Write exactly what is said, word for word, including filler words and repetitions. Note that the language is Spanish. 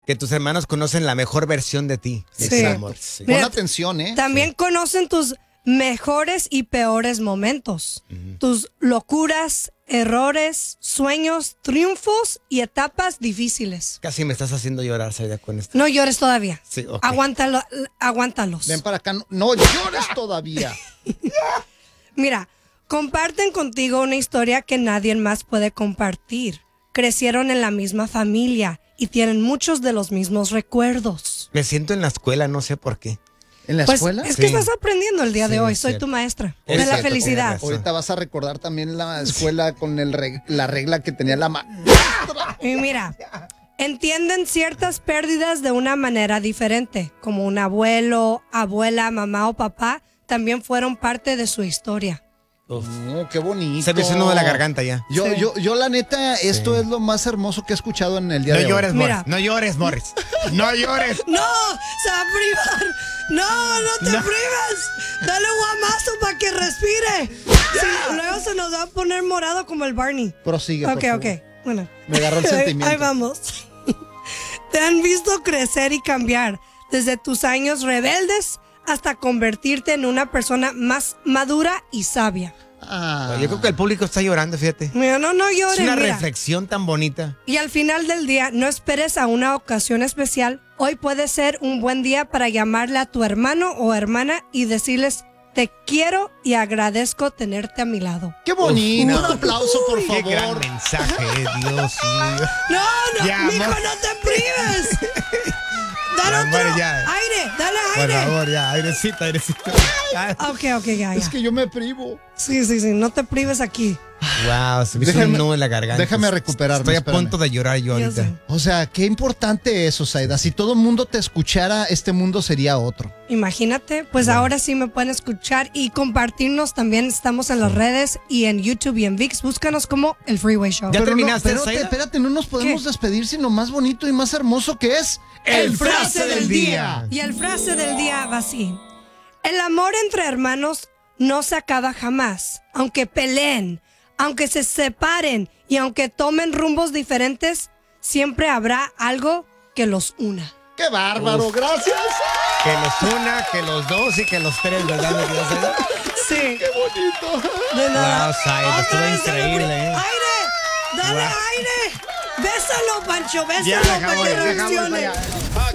Que tus hermanos conocen la mejor versión de ti. Sí. Ese amor. Sí. Pon Mira, atención, ¿eh? También Sí. conocen tus mejores y peores momentos, uh-huh. tus locuras, errores, sueños, triunfos y etapas difíciles. Casi me estás haciendo llorar, Saida, con esto. No llores todavía. Sí, okay. Aguántalo, aguántalos. Ven para acá, no, no llores todavía. Mira, comparten contigo una historia que nadie más puede compartir. Crecieron en la misma familia y tienen muchos de los mismos recuerdos. Me siento en la escuela, no sé por qué. ¿En la pues escuela? Es que sí. estás aprendiendo el día Sí, de hoy. es Soy cierto. tu maestra Es de la cierto, felicidad. tienes Ahorita vas a recordar también la escuela con el reg- la regla que tenía la ma... Y mira, entienden ciertas pérdidas de una manera diferente, como un abuelo, abuela, mamá o papá, también fueron parte de su historia. Uf. No, qué bonito. Se me hizo un nudo de la garganta ya. Yo, Sí. yo, yo la neta, esto Sí. es lo más hermoso que he escuchado en el día No de llores, hoy. Morris. Mira. No llores, Morris. No llores. ¡No! ¡Se va a privar! ¡No, no te No. prives! ¡Dale guamazo para que respire! Sí, luego se nos va a poner morado como el Barney. Prosigue, por Ok, favor. ok. Bueno. Me agarró el sentimiento. Ahí vamos. Te han visto crecer y cambiar, desde tus años rebeldes hasta convertirte en una persona más madura y sabia. Ah. Yo creo que el público está llorando, fíjate. Mira, no, no llores, Es una mira. reflexión tan bonita. Y al final del día, no esperes a una ocasión especial. Hoy puede ser un buen día para llamarle a tu hermano o hermana y decirles: te quiero y agradezco tenerte a mi lado. ¡Qué bonito! Uf. Un aplauso, por Qué favor. gran mensaje, eh, Dios mío. No, no, Ya, mijo, amor. no te prives. Dale Ya, otro amor, ya. aire, dale Por aire. favor, ya, airecito, airecito. Ok, ok, ya, Es ya. que yo me privo. Sí, sí, sí, no te prives aquí. Wow, se me hizo Déjame- un nudo en la garganta. déjame recuperarme, Estoy a espérame. punto de llorar yo Ya ahorita. sé. O sea, qué importante eso, Saida. Si todo el mundo te escuchara, este mundo sería otro. Imagínate, pues ahora sí me pueden escuchar y compartirnos también. Estamos en las redes y en YouTube y en VIX. Búscanos como El Freeway Show. ¿Ya Pero terminaste, no, espérate, Saida? espérate, no nos podemos ¿Qué? despedir sin lo más bonito y más hermoso que es El frase del día. Y el frase del día va así: el amor entre hermanos no se acaba jamás. Aunque peleen, aunque se separen y aunque tomen rumbos diferentes, siempre habrá algo que los una. ¡Qué bárbaro! Uf. ¡Gracias! Que los una, que los dos y que los tres, ¿verdad? mi querida Saida? Sí. ¡Qué bonito! De nada. Wow, Saida, Otra estuvo vez, dale, increíble, ¿eh? ¡Aire! ¡Dale Wow. aire! ¡Bésalo, Pancho! ¡Bésalo Ya, para dejamos, que dejamos reaccione! para allá.